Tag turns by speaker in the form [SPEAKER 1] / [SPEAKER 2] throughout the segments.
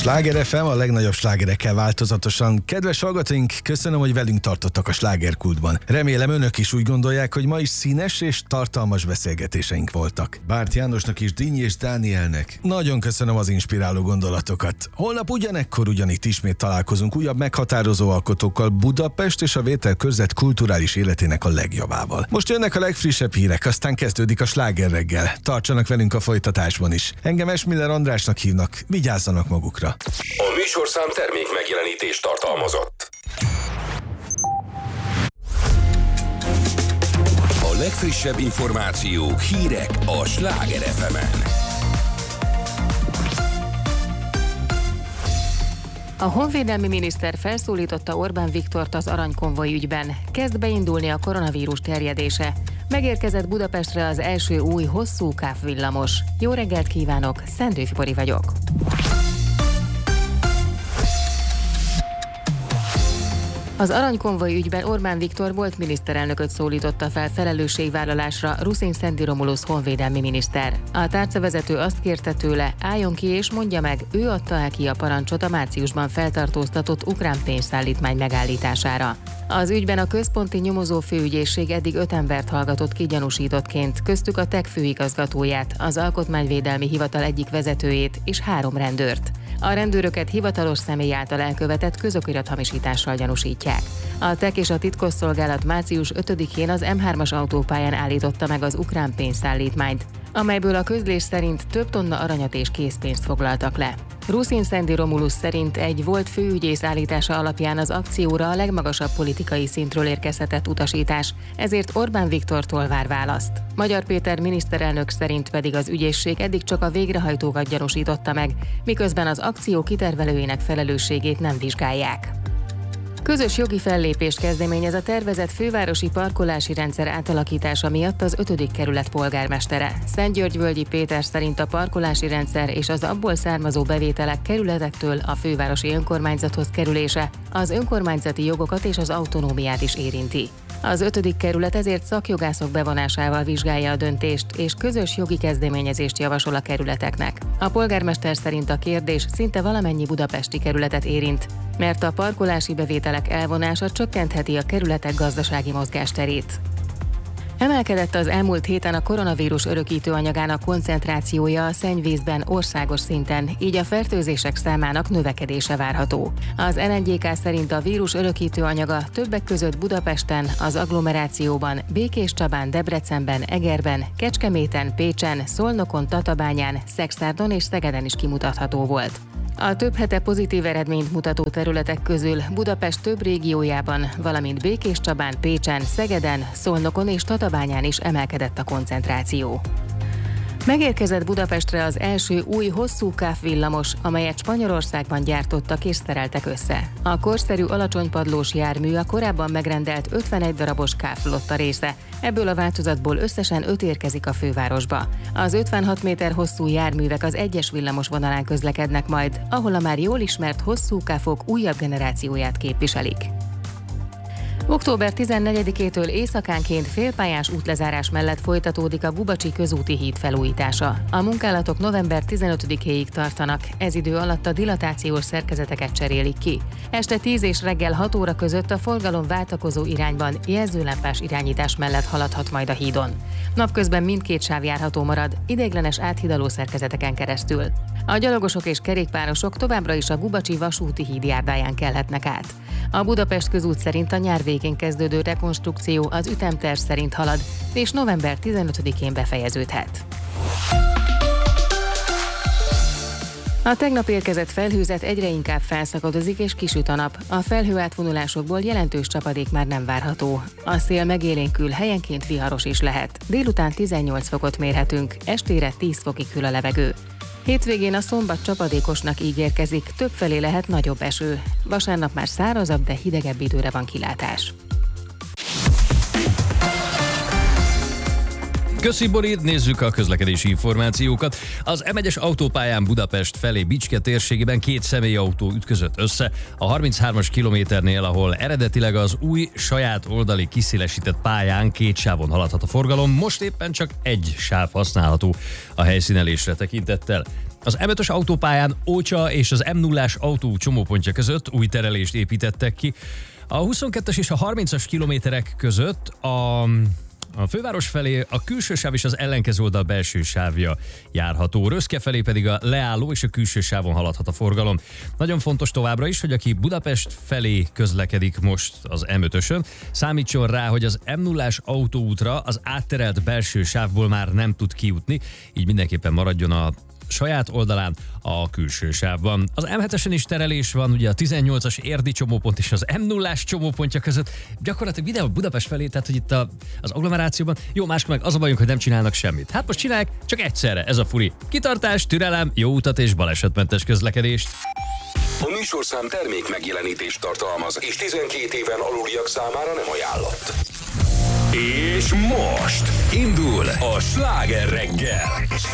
[SPEAKER 1] Sláger FM, a legnagyobb slágerekkel változatosan. Kedves hallgatóink, köszönöm, hogy velünk tartottak a slágerkultban. Remélem önök is úgy gondolják, hogy ma is színes és tartalmas beszélgetéseink voltak. Bárt Jánosnak és Dínyi és Dánielnek nagyon köszönöm az inspiráló gondolatokat. Holnap ugyanekkor ugyanitt ismét találkozunk újabb meghatározó alkotókkal, Budapest és a Vételkörzet kulturális életének a legjobbával. Most jönnek a legfrissebb hírek, aztán kezdődik a sláger reggel. Tartsanak velünk a folytatásban is. Engem Esmiller Andrásnak hívnak, vigyázzanak magukra.
[SPEAKER 2] A műsorszám termék megjelenítést tartalmazott. A legfrissebb információk, hírek a Sláger FM-en.
[SPEAKER 3] A honvédelmi miniszter felszólította Orbán Viktort az aranykonvoj ügyben. Kezd beindulni a koronavírus terjedése. Megérkezett Budapestre az első új hosszú kávvillamos. Jó reggelt kívánok, Szendő Fibori vagyok. Az aranykonvoj ügyben Orbán Viktor volt miniszterelnököt szólította fel felelősségvállalásra Ruszin Szendi Romulusz honvédelmi miniszter. A tárcavezető azt kérte tőle, álljon ki és mondja meg, ő adta ki a parancsot a márciusban feltartóztatott ukrán pénzszállítmány megállítására. Az ügyben a központi nyomozó főügyészség eddig 5 embert hallgatott ki gyanúsítottként, köztük a TEK főigazgatóját, az Alkotmányvédelmi Hivatal egyik vezetőjét és 3 rendőrt. A rendőröket hivatalos személy által elkövetett közokirathamisítással gyanúsítják. A TEK és a titkosszolgálat március 5-én az M3-as autópályán állította meg az ukrán pénzszállítmányt, amelyből a közlés szerint több tonna aranyat és készpénzt foglaltak le. Ruszin Szendi Romulusz szerint egy volt főügyész állítása alapján az akcióra a legmagasabb politikai szintről érkezhetett utasítás, ezért Orbán Viktortól vár választ. Magyar Péter miniszterelnök szerint pedig az ügyészség eddig csak a végrehajtókat gyanúsította meg, miközben az akció kitervelőjének felelősségét nem vizsgálják. Közös jogi fellépést kezdeményez a tervezett fővárosi parkolási rendszer átalakítása miatt az 5. kerület polgármestere. Szentgyörgyvölgyi Péter szerint a parkolási rendszer és az abból származó bevételek kerületektől a fővárosi önkormányzathoz kerülése az önkormányzati jogokat és az autonómiát is érinti. Az 5. kerület ezért szakjogászok bevonásával vizsgálja a döntést, és közös jogi kezdeményezést javasol a kerületeknek. A polgármester szerint a kérdés szinte valamennyi budapesti kerületet érint, mert a parkolási bevételek elvonása csökkentheti a kerületek gazdasági mozgásterét. Emelkedett az elmúlt héten a koronavírus örökítőanyagának koncentrációja a szennyvízben országos szinten, így a fertőzések számának növekedése várható. Az NNGK szerint a vírus örökítőanyaga többek között Budapesten, az agglomerációban, Békéscsabán, Debrecenben, Egerben, Kecskeméten, Pécsen, Szolnokon, Tatabányán, Szexárdon és Szegeden is kimutatható volt. A több hete pozitív eredményt mutató területek közül Budapest több régiójában, valamint Békéscsabán, Pécsen, Szegeden, Szolnokon és Tatabányán is emelkedett a koncentráció. Megérkezett Budapestre az első új hosszú kávvillamos, amelyet Spanyolországban gyártottak és szereltek össze. A korszerű alacsonypadlós jármű a korábban megrendelt 51 darabos kávflotta része, ebből a változatból összesen 5 érkezik a fővárosba. Az 56 méter hosszú járművek az egyes villamos vonalán közlekednek majd, ahol a már jól ismert hosszú kávok újabb generációját képviselik. Október 14-től éjszakánként félpályás útlezárás mellett folytatódik a Gubacsi közúti híd felújítása. A munkálatok november 15-éig tartanak, ez idő alatt a dilatációs szerkezeteket cserélik ki. Este 10 és reggel 6 óra között a forgalom váltakozó irányban jelzőlámpás irányítás mellett haladhat majd a hídon. Napközben mindkét sáv járható marad, ideiglenes áthidaló szerkezeteken keresztül. A gyalogosok és kerékpárosok továbbra is a Gubacsi vasúti híd járdáján kelhetnek át. A Budapest közút szerint a nyár végén kezdődő rekonstrukció az ütemterv szerint halad, és november 15-én befejeződhet. A tegnap érkezett felhőzet egyre inkább felszakadozik és kisüt a nap. A felhőátvonulásokból jelentős csapadék már nem várható. A szél megélénkül, helyenként viharos is lehet. Délután 18 fokot mérhetünk, estére 10 fokig hűl a levegő. Hétvégén a szombat csapadékosnak ígérkezik, többfelé lehet nagyobb eső. Vasárnap már szárazabb, de hidegebb időre van kilátás.
[SPEAKER 4] Köszi, Borid, nézzük a közlekedési információkat. Az M1-es autópályán Budapest felé Bicske térségében 2 személyautó ütközött össze. A 33-as kilométernél, ahol eredetileg az új saját oldali kiszélesített pályán 2 sávon haladhat a forgalom, most éppen csak 1 sáv használható a helyszínelésre tekintettel. Az M5-ös autópályán Ócsa és az M0-ás autó csomópontja között új terelést építettek ki. A 22-es és a 30-as kilométerek között a főváros felé a külső sáv és az ellenkező oldal belső sávja járható. Röszke felé pedig a leálló és a külső sávon haladhat a forgalom. Nagyon fontos továbbra is, hogy aki Budapest felé közlekedik most az M5-ösön, számítson rá, hogy az M0-ás autóútra az átterelt belső sávból már nem tud kijutni, így mindenképpen maradjon a saját oldalán a külső sávban. Az M7-esen is terelés van, ugye a 18-as érdi csomópont és az M0-ás csomópontja között. Gyakorlatilag videó Budapest felé, tehát hogy itt az agglomerációban. Jó, máskor meg az a bajunk, hogy nem csinálnak semmit. Hát most csinálják, csak egyszerre, ez a furi. Kitartás, türelem, jó utat és balesetmentes közlekedést.
[SPEAKER 2] A műsorszám termék megjelenítést tartalmaz, és 12 éven aluliak számára nem ajánlott. És most indul a Sláger reggel.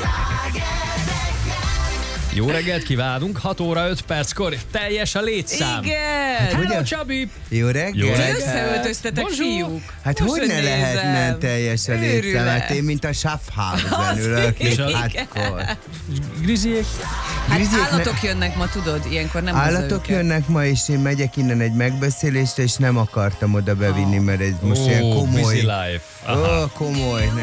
[SPEAKER 4] Jó reggelt kívánunk, 6 óra 5 perckor, teljes a létszám.
[SPEAKER 5] Igen!
[SPEAKER 4] Hello, Csabi!
[SPEAKER 6] Jó reggel!
[SPEAKER 4] Jó
[SPEAKER 5] Ti
[SPEAKER 4] reggel.
[SPEAKER 5] összeöltöztetek, fiúk.
[SPEAKER 6] Hát
[SPEAKER 5] Most,
[SPEAKER 6] hogy ne
[SPEAKER 5] nézem.
[SPEAKER 6] lehetne teljes a létszám?
[SPEAKER 5] Őrület.
[SPEAKER 6] Hát én, mint a Schaffhausen ülök
[SPEAKER 4] És
[SPEAKER 6] itt
[SPEAKER 4] a-
[SPEAKER 6] átkor.
[SPEAKER 4] Griziék?
[SPEAKER 5] Hát
[SPEAKER 6] Griziek
[SPEAKER 5] állatok jönnek ma, tudod, ilyenkor nem
[SPEAKER 6] Állatok
[SPEAKER 5] hozzá őket.
[SPEAKER 6] jönnek ma, és én megyek innen egy megbeszélésre, és nem akartam oda bevinni, mert ez most ilyen
[SPEAKER 4] Ó,
[SPEAKER 6] komoly.
[SPEAKER 4] busy life. Aha.
[SPEAKER 6] Ó, komoly.